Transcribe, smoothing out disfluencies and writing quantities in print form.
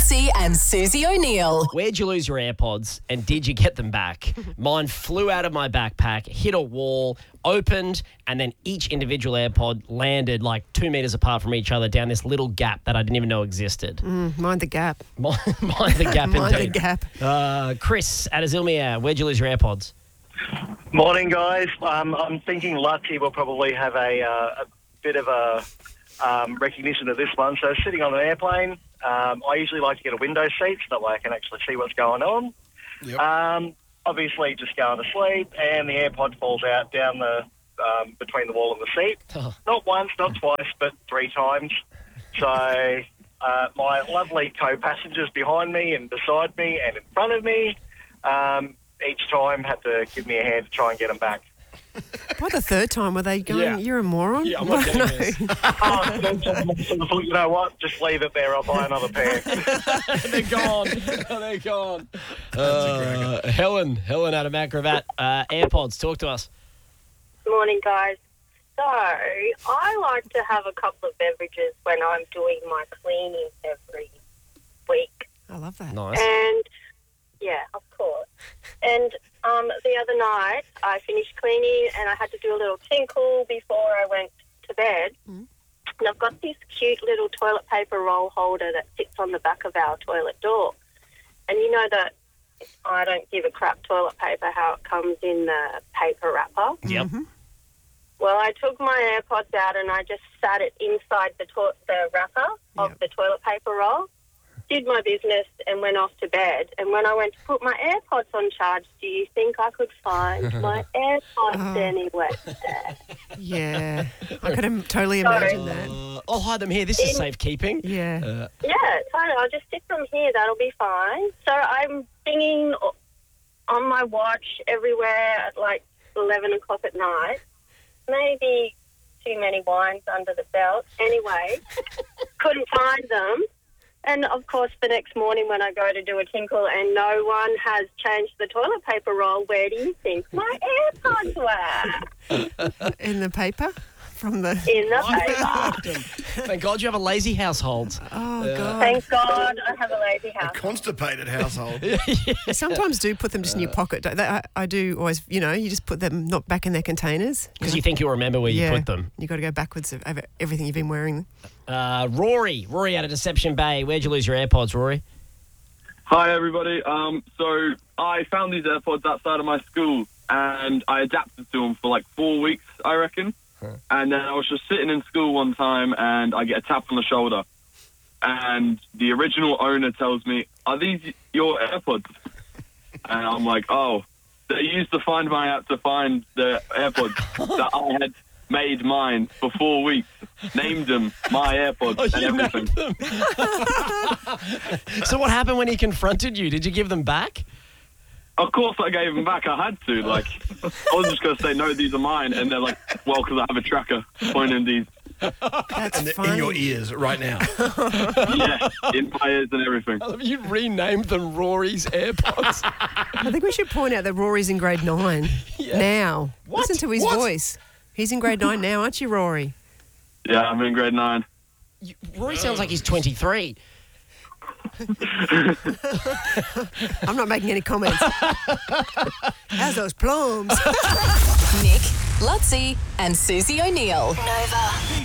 Lutzi and Susie O'Neill. Where'd you lose your AirPods and did you get them back? Mine flew out of my backpack, hit a wall, opened, and then each individual AirPod landed like 2 meters apart from each other down this little gap that I didn't even know existed. Mind the gap. Mind the gap, Mind the indeed. gap. Chris at Azilmia, where'd you lose your AirPods? Morning, guys. I'm thinking Lutzi will probably have a bit of a recognition of this one. So sitting on an airplane, I usually like to get a window seat so that way I can actually see what's going on. Yep. Obviously just going to sleep and the AirPod falls out down the between the wall and the seat. Oh. Not once, not twice, but 3 times. So my lovely co-passengers behind me and beside me and in front of me each time had to give me a hand to try and get them back. By the third time, were they going, Yeah. you're a moron? Yeah, I'm not doing this. Sort of thought, you know what, just leave it there, I'll buy another pair. They're gone. They're gone. That's a Helen out of Macrovat. AirPods, talk to us. Morning, guys. So, I like to have a couple of beverages when I'm doing my cleaning every week. I love that. Nice. And, yeah, of course. And the other night, I finished cleaning and I had to do a little tinkle before I went to bed. And I've got this cute little toilet paper roll holder that sits on the back of our toilet door. And you know that I don't give a crap toilet paper how it comes in the paper wrapper. Yep. Well, I took my AirPods out and I just sat it inside the wrapper of the toilet paper roll, did my business and went off to bed. And when I went to put my AirPods on charge, do you think I could find my AirPods anywhere? Yeah. I could totally imagine that. I'll hide them here. This is safekeeping. Yeah. Yeah, totally. I'll just stick them here. That'll be fine. So I'm singing on my watch everywhere at like 11 o'clock at night. Maybe too many wines under the belt. Anyway, couldn't find them. And, of course, the next morning when I go to do a tinkle and no one has changed the toilet paper roll, where do you think my AirPods were? In the paper? From the... In the paper. Thank God you have a lazy household. Oh, God. Thank God I have a lazy A house. constipated household. I sometimes do put them just in your pocket. Don't they? I do always, you just put them not back in their containers. Because you think you'll remember where you put them. You got to go backwards over everything you've been wearing. Rory out of Deception Bay. Where'd you lose your AirPods, Rory? Hi, everybody. So I found these AirPods outside of my school, and I adapted to them for like 4 weeks, I reckon. And then I was just sitting in school one time, and I get a tap on the shoulder. And the original owner tells me, "Are these your AirPods?" And I'm like, "Oh." They used the Find My app to find the AirPods that I had made mine for 4 weeks, named them my AirPods and everything. So what happened when he confronted you? Did you give them back? Of course I gave them back. I had to. I was just going to say, no, these are mine. And they're like, well, because I have a tracker pointing these. That's And funny. in your ears right now. Yeah, in my ears and everything. You renamed them Rory's AirPods. I think we should point out that Rory's in grade 9 now. What? Listen to his voice. He's in grade 9 now, aren't you, Rory? Yeah, I'm in grade 9. Rory sounds like he's 23. I'm not making any comments. How's those plums? Nick, Lutzi and Susie O'Neill. Nova.